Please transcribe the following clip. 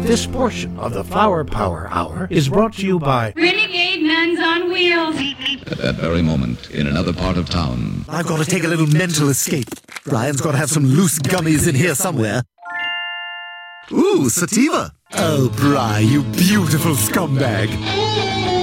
This portion of the Flower Power Hour is brought to you by Renegade Nuns on Wheels. At that very moment, in another part of town... I've got to take a little mental escape. Brian's got to have some loose gummies in here somewhere. Ooh, sativa. Oh, Bri, you beautiful scumbag.